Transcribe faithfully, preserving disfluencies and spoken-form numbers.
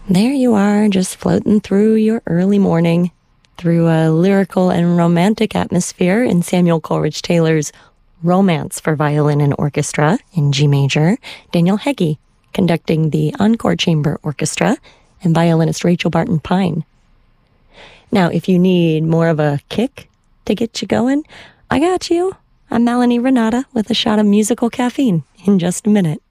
There you are, just floating through your early morning, through a lyrical and romantic atmosphere in Samuel Coleridge Taylor's Romance for Violin and Orchestra in G major. Daniel Heggie conducting the Encore Chamber Orchestra, and violinist Rachel Barton Pine. Now, if you need more of a kick to get you going, I got you. I'm Melanie Renata with a shot of musical caffeine in just a minute.